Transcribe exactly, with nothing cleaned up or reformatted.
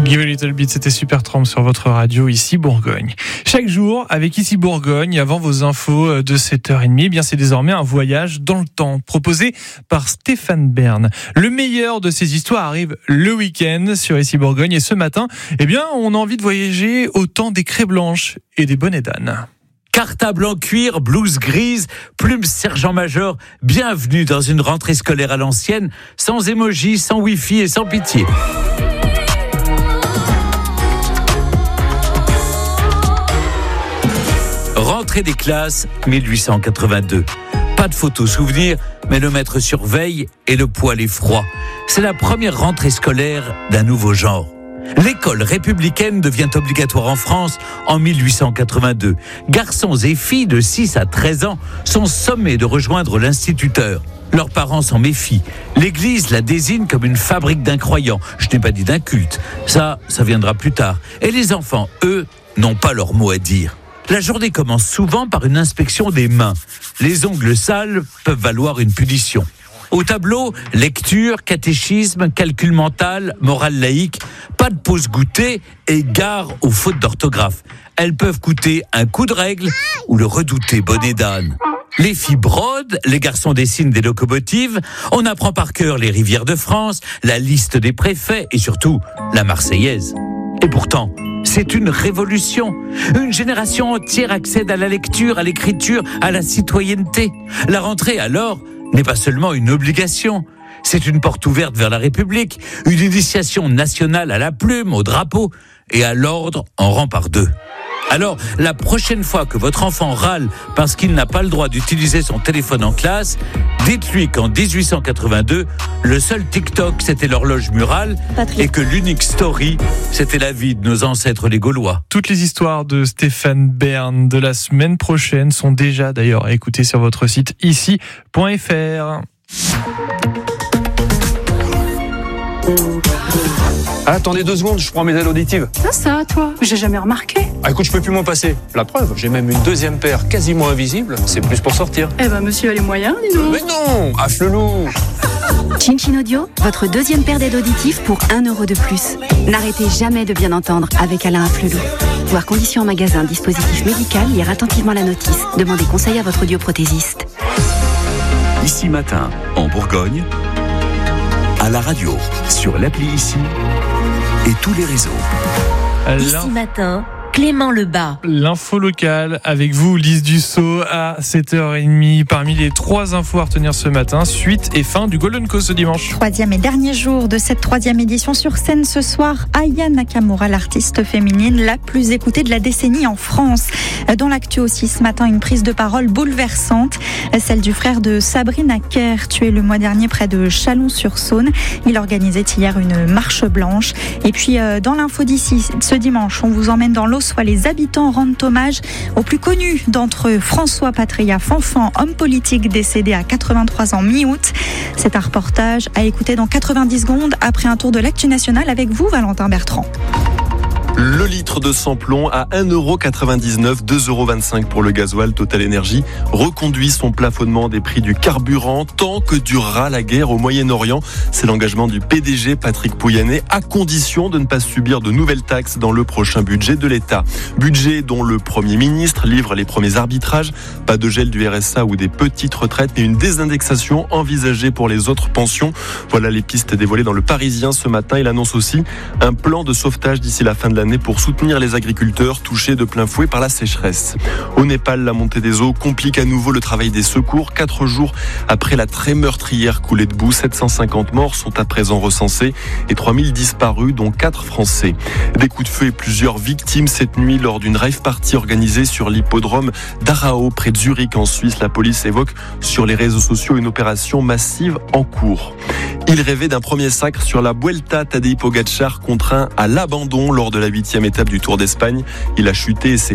Give a Little Bit, c'était Supertramp sur votre radio Ici Bourgogne. Chaque jour, avec Ici Bourgogne, avant vos infos de sept heures trente, eh bien c'est désormais un voyage dans le temps, proposé par Stéphane Bern. Le meilleur de ces histoires arrive le week-end sur Ici Bourgogne, et ce matin, eh bien, on a envie de voyager au temps des craies blanches et des bonnets d'âne. Cartable en cuir, blouse grise, plume sergent-major, bienvenue dans une rentrée scolaire à l'ancienne, sans émojis, sans wifi et sans pitié. Rentrée des classes, dix-huit cent quatre-vingt-deux. Pas de photos souvenirs, mais le maître surveille et le poêle est froid. C'est la première rentrée scolaire d'un nouveau genre. L'école républicaine devient obligatoire en France en dix-huit cent quatre-vingt-deux. Garçons et filles de six à treize ans sont sommés de rejoindre l'instituteur. Leurs parents s'en méfient. L'Église la désigne comme une fabrique d'incroyants. Je n'ai pas dit d'inculte. Ça, ça viendra plus tard. Et les enfants, eux, n'ont pas leur mot à dire. La journée commence souvent par une inspection des mains. Les ongles sales peuvent valoir une punition. Au tableau, lecture, catéchisme, calcul mental, morale laïque, pas de pause goûter et gare aux fautes d'orthographe. Elles peuvent coûter un coup de règle ou le redouté bonnet d'âne. Les filles brodent, les garçons dessinent des locomotives, on apprend par cœur les rivières de France, la liste des préfets et surtout la Marseillaise. Et pourtant, c'est une révolution. Une génération entière accède à la lecture, à l'écriture, à la citoyenneté. La rentrée, alors, n'est pas seulement une obligation. C'est une porte ouverte vers la République, une initiation nationale à la plume, au drapeau et à l'ordre en rang par deux. Alors, la prochaine fois que votre enfant râle parce qu'il n'a pas le droit d'utiliser son téléphone en classe, dites-lui qu'en dix-huit cent quatre-vingt-deux, le seul TikTok, c'était l'horloge murale, Patrick. Et que l'unique story, c'était la vie de nos ancêtres les Gaulois. Toutes les histoires de Stéphane Bern de la semaine prochaine sont déjà d'ailleurs à écouter sur votre site ici point f r. Ah, attendez deux secondes, je prends mes aides auditives. Ah ça, toi, j'ai jamais remarqué. Ah écoute, je peux plus m'en passer. La preuve, j'ai même une deuxième paire quasiment invisible. C'est plus pour sortir. Eh ben, monsieur a les moyens, dis donc. Mais non, Afflelou. Chin Chin Audio, votre deuxième paire d'aides auditives pour un euro de plus. N'arrêtez jamais de bien entendre avec Alain Afflelou. Voir conditions en magasin, dispositif médical, lire attentivement la notice. Demandez conseil à votre audioprothésiste. Ici Matin, en Bourgogne, à la radio, sur l'appli Ici et tous les réseaux. Ici Matin, Clément Lebas. L'info locale avec vous, Lise Dussault, à sept heures trente. Parmi les trois infos à retenir ce matin, suite et fin du Golden Coast ce dimanche. Troisième et dernier jour de cette troisième édition. Sur scène ce soir, Aya Nakamura, l'artiste féminine la plus écoutée de la décennie en France. Dans l'actu aussi ce matin, une prise de parole bouleversante, celle du frère de Sabrina Kerr, tué le mois dernier près de Chalon-sur-Saône. Il organisait hier une marche blanche. Et puis dans l'info d'ici, ce dimanche, on vous emmène dans l'eau, soit les habitants rendent hommage au plus connu d'entre eux, François Patria Fanfan, homme politique décédé à quatre-vingt-trois ans mi-août. C'est un reportage à écouter dans quatre-vingt-dix secondes après un tour de l'actu nationale avec vous, Valentin Bertrand. Le litre de sans-plomb à un euro quatre-vingt-dix-neuf, deux euros vingt-cinq pour le gasoil. Total Energy reconduit son plafonnement des prix du carburant tant que durera la guerre au Moyen-Orient. C'est l'engagement du P D G Patrick Pouyanné, à condition de ne pas subir de nouvelles taxes dans le prochain budget de l'État. Budget dont le Premier ministre livre les premiers arbitrages. Pas de gel du R S A ou des petites retraites, mais une désindexation envisagée pour les autres pensions. Voilà les pistes dévoilées dans le Parisien ce matin. Il annonce aussi un plan de sauvetage d'ici la fin de l'année pour soutenir les agriculteurs touchés de plein fouet par la sécheresse. Au Népal, la montée des eaux complique à nouveau le travail des secours. Quatre jours après la très meurtrière coulée de boue, sept cent cinquante morts sont à présent recensés et trois mille disparus, dont quatre Français. Des coups de feu et plusieurs victimes cette nuit lors d'une rave party organisée sur l'hippodrome d'Arao, près de Zurich en Suisse. La police évoque sur les réseaux sociaux une opération massive en cours. Il rêvait d'un premier sacre sur la Vuelta. Tadej Pogačar contraint à l'abandon lors de la huitième étape du Tour d'Espagne. Il a chuté et s'est